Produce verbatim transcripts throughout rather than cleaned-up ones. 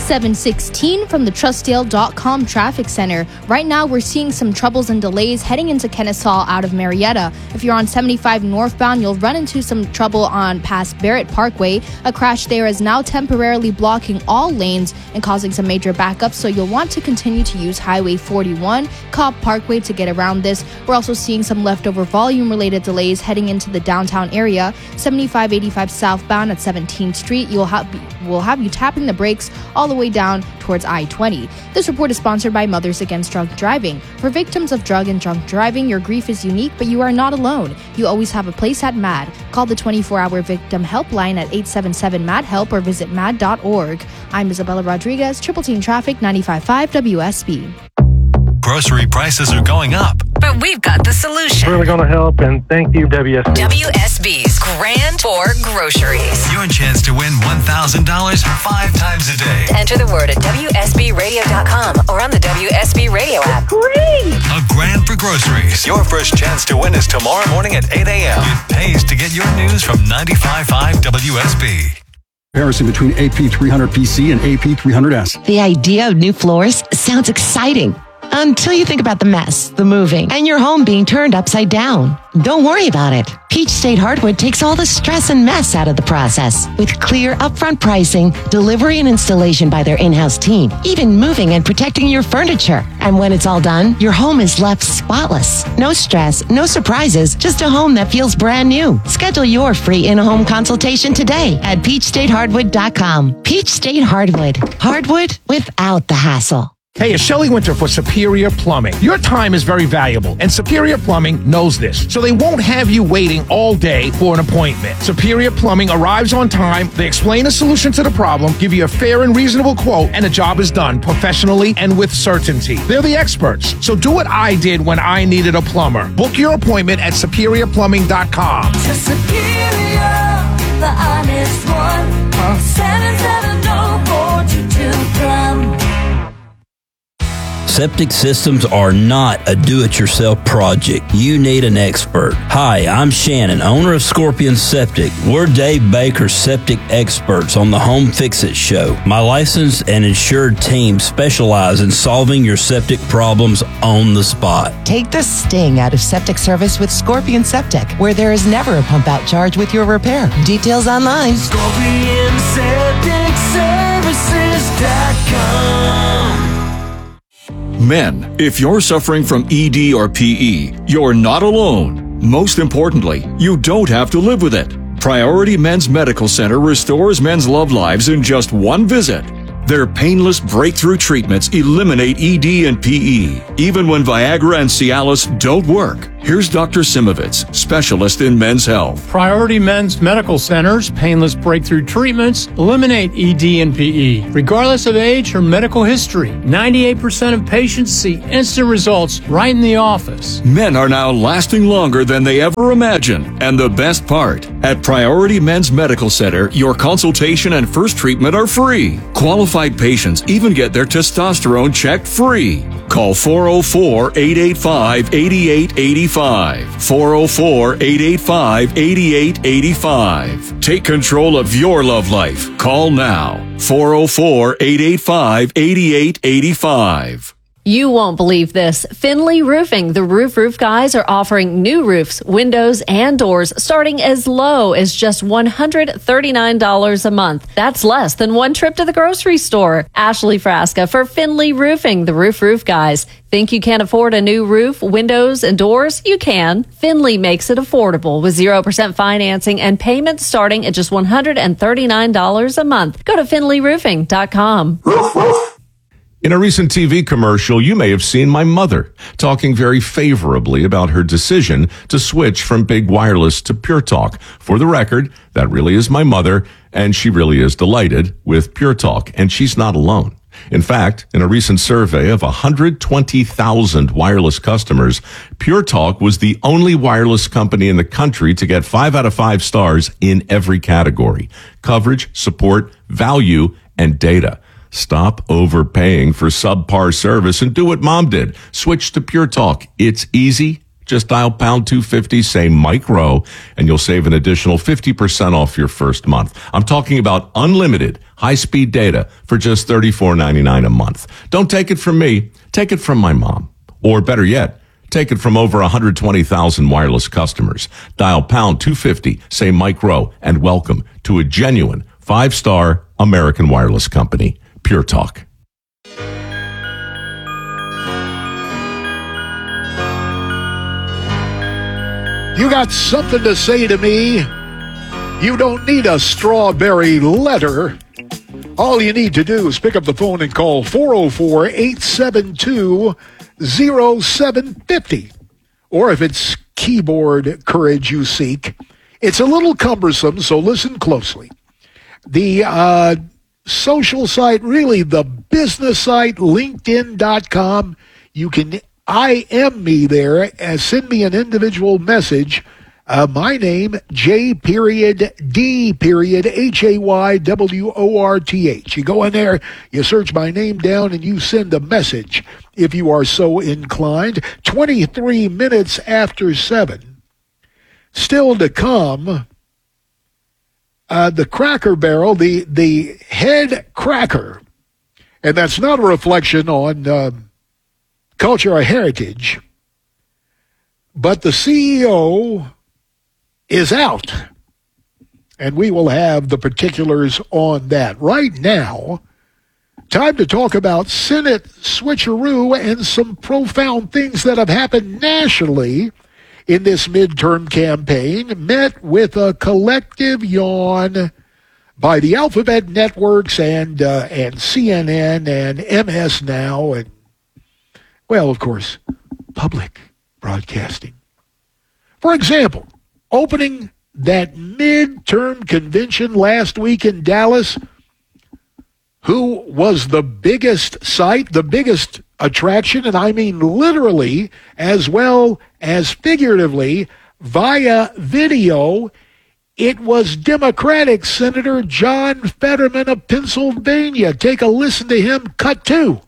seven sixteen from the Trustdale dot com Traffic Center. Right now, we're seeing some troubles and delays heading into Kennesaw out of Marietta. If you're on seventy-five northbound, you'll run into some trouble on past Barrett Parkway. A crash there is now temporarily blocking all lanes and causing some major backups, so you'll want to continue to use Highway forty-one, Cobb Parkway to get around this. We're also seeing some leftover volume-related delays heading into the downtown area. seventy-five eighty-five southbound at seventeenth Street, you'll have, will have you tapping the brakes all the way down towards I twenty. This report is sponsored by Mothers Against Drunk Driving. For victims of drug and drunk driving, your grief is unique, but you are not alone. You always have a place at MAD. Call the twenty-four hour victim helpline at eight seven seven MAD HELP or visit mad dot org. I'm Isabella Rodriguez, Triple Team Traffic, ninety-five point five W S B. Grocery prices are going up, but we've got the solution. Really going to help, and thank you, W S B. W S B's Grand Tour Groceries. Your chance to win one thousand dollars five times a day. Enter the word at W S B radio dot com or on the W S B Radio app. Great! A grand for groceries. Your first chance to win is tomorrow morning at eight a.m. It pays to get your news from ninety-five point five W S B. Comparison between A P three hundred P C and A P three hundred S. The idea of new floors sounds exciting. Until you think about the mess, the moving, and your home being turned upside down. Don't worry about it. Peach State Hardwood takes all the stress and mess out of the process. With clear upfront pricing, delivery and installation by their in-house team, even moving and protecting your furniture. And when it's all done, your home is left spotless. No stress, no surprises, just a home that feels brand new. Schedule your free in-home consultation today at peach state hardwood dot com. Peach State Hardwood. Hardwood without the hassle. Hey, it's Shelley Winter for Superior Plumbing. Your time is very valuable, and Superior Plumbing knows this, so they won't have you waiting all day for an appointment. Superior Plumbing arrives on time, they explain a solution to the problem, give you a fair and reasonable quote, and the job is done professionally and with certainty. They're the experts, so do what I did when I needed a plumber. Book your appointment at superior plumbing dot com. To Superior, the honest one, call seven seven zero four two two plum. Septic systems are not a do-it-yourself project. You need an expert. Hi, I'm Shannon, owner of Scorpion Septic. We're Dave Baker's septic experts on the Home Fix-It Show. My licensed and insured team specialize in solving your septic problems on the spot. Take the sting out of septic service with Scorpion Septic, where there is never a pump-out charge with your repair. Details online. Scorpion Septic Services dot com. Men, if you're suffering from E D or P E, you're not alone. Most importantly, you don't have to live with it. Priority Men's Medical Center restores men's love lives in just one visit. Their painless breakthrough treatments eliminate E D and P E, even when Viagra and Cialis don't work. Here's Doctor Simovitz, specialist in men's health. Priority Men's Medical Center's painless breakthrough treatments eliminate E D and P E, regardless of age or medical history. ninety-eight percent of patients see instant results right in the office. Men are now lasting longer than they ever imagined. And the best part, at Priority Men's Medical Center, your consultation and first treatment are free. Qualified patients even get their testosterone checked free. Call four oh four, eight eight five, eight eight eight five. four oh four, eight eight five, eight eight eight five. Take control of your love life. Call now. four oh four, eight eight five, eight eight eight five. You won't believe this. Finley Roofing, the Roof Roof guys, are offering new roofs, windows, and doors starting as low as just one hundred thirty-nine dollars a month. That's less than one trip to the grocery store. Ashley Frasca for Finley Roofing, the Roof Roof guys. Think you can't afford a new roof, windows, and doors? You can. Finley makes it affordable with zero percent financing and payments starting at just one hundred thirty-nine dollars a month. Go to finley roofing dot com. In a recent T V commercial, you may have seen my mother talking very favorably about her decision to switch from Big Wireless to Pure Talk. For the record, that really is my mother, and she really is delighted with Pure Talk, and she's not alone. In fact, in a recent survey of one hundred twenty thousand wireless customers, Pure Talk was the only wireless company in the country to get five out of five stars in every category: coverage, support, value, and data. Stop overpaying for subpar service and do what Mom did. Switch to Pure Talk. It's easy. Just dial pound two fifty, say Mike Rowe, and you'll save an additional fifty percent off your first month. I'm talking about unlimited, high-speed data for just thirty-four ninety-nine a month. Don't take it from me. Take it from my mom. Or better yet, take it from over one hundred twenty thousand wireless customers. Dial pound two fifty, say Mike Rowe, and welcome to a genuine five-star American wireless company, Pure Talk. You got something to say to me? You don't need a strawberry letter. All you need to do is pick up the phone and call four oh four, eight seven two, oh seven five oh. Or if it's keyboard courage you seek, it's a little cumbersome, so listen closely. The uh, social site, really the business site, linkedin dot com, you can I M me there and send me an individual message. Uh, my name, J period D period H A Y W O R T H. You go in there, you search my name down, and you send a message if you are so inclined. twenty-three minutes after seven. Still to come, uh, the Cracker Barrel, the, the head cracker, and that's not a reflection on uh, culture or heritage, but the C E O is out, and we will have the particulars on that. Right now, time to talk about Senate switcheroo and some profound things that have happened nationally in this midterm campaign, met with a collective yawn by the alphabet networks and uh, and C N N and M S Now and, well, of course, public broadcasting. For example, opening that midterm convention last week in Dallas, who was the biggest site, the biggest attraction, and I mean literally as well as figuratively, via video, it was Democratic Senator John Fetterman of Pennsylvania. Take a listen to him, cut two.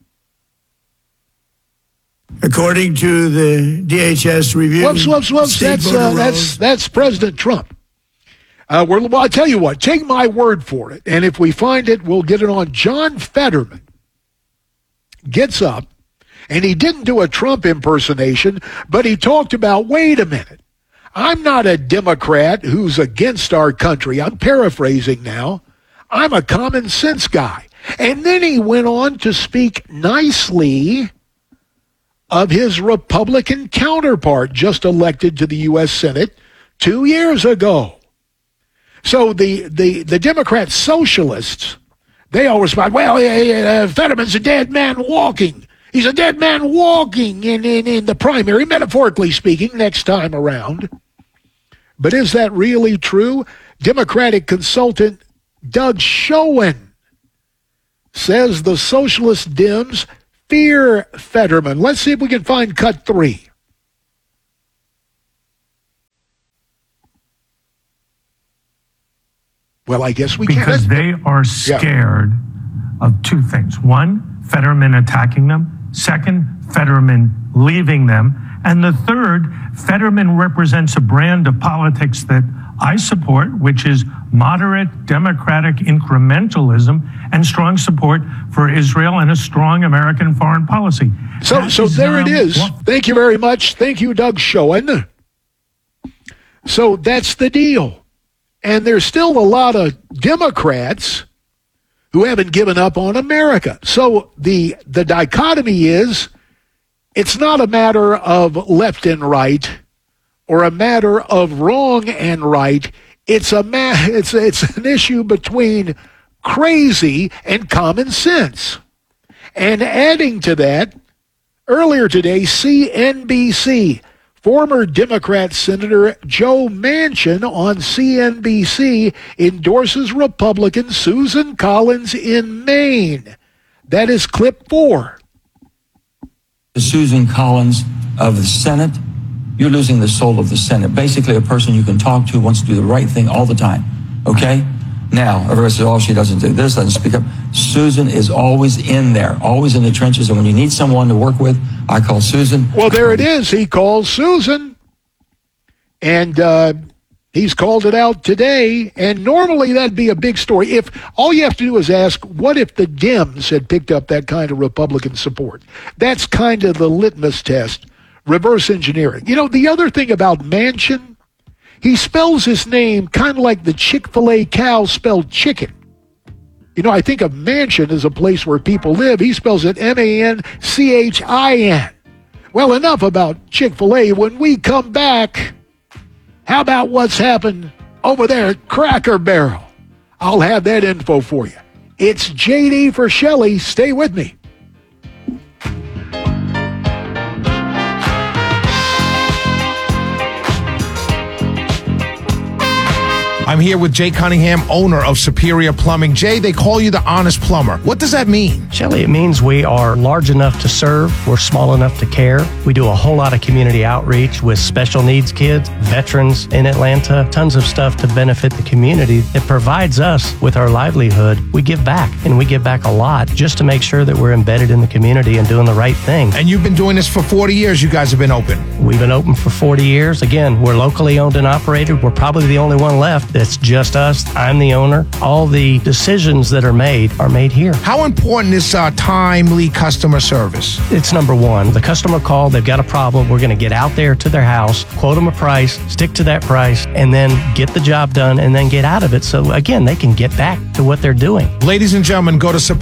According to the D H S review, whoops, whoops, whoops. That's uh, that's that's President Trump. Uh, we're, well, I'll tell you what. Take my word for it, and if we find it, we'll get it on. John Fetterman gets up, and he didn't do a Trump impersonation, but he talked about, wait a minute, I'm not a Democrat who's against our country. I'm paraphrasing now. I'm a common sense guy. And then he went on to speak nicely of his Republican counterpart just elected to the U S Senate two years ago. So the, the, the Democrat socialists, they all respond, well, uh, Fetterman's a dead man walking. He's a dead man walking in, in, in the primary, metaphorically speaking, next time around. But is that really true? Democratic consultant Doug Schoen says the socialist Dems fear Fetterman. Let's see if we can find cut three. Well, I guess we because can. Because they are scared yeah. of two things. One, Fetterman attacking them. Second, Fetterman leaving them. And the third, Fetterman represents a brand of politics that I support, which is moderate democratic incrementalism and strong support for Israel and a strong American foreign policy. So, that so there it is. What? Thank you very much. Thank you, Doug Schoen. So that's the deal. And there's still a lot of Democrats who haven't given up on America. So the the dichotomy is, it's not a matter of left and right or a matter of wrong and right. It's a ma- it's it's an issue between crazy and common sense. And adding to that, earlier today, C N B C, former Democrat Senator Joe Manchin on C N B C endorses Republican Susan Collins in Maine. That is clip four. Susan Collins of the Senate, you're losing the soul of the Senate. Basically a person you can talk to, wants to do the right thing all the time. Okay? Now, everybody says, oh, she doesn't do this, doesn't speak up. Susan is always in there, always in the trenches. And when you need someone to work with, I call Susan. Well, there it is. He calls Susan. And uh, He's called it out today, and normally that'd be a big story. If all you have to do is ask, what if the Dems had picked up that kind of Republican support? That's kind of the litmus test. Reverse engineering. You know, the other thing about Manchin, he spells his name kind of like the Chick-fil-A cow spelled chicken. You know, I think of Manchin as a place where people live. He spells it M A N C H I N. Well, enough about Chick-fil-A. When we come back, how about what's happened over there at Cracker Barrel? I'll have that info for you. It's J D for Shelley. Stay with me. I'm here with Jay Cunningham, owner of Superior Plumbing. Jay, they call you the honest plumber. What does that mean? Shelley, it means we are large enough to serve. We're small enough to care. We do a whole lot of community outreach with special needs kids, veterans in Atlanta, tons of stuff to benefit the community that provides us with our livelihood. We give back, and we give back a lot just to make sure that we're embedded in the community and doing the right thing. And you've been doing this for forty years. You guys have been open. We've been open for forty years. Again, we're locally owned and operated. We're probably the only one left. It's just us. I'm the owner. All the decisions that are made are made here. How important is uh, timely customer service? It's number one. The customer called, they've got a problem. We're going to get out there to their house, quote them a price, stick to that price, and then get the job done and then get out of it. So again, they can get back to what they're doing. Ladies and gentlemen, go to Superior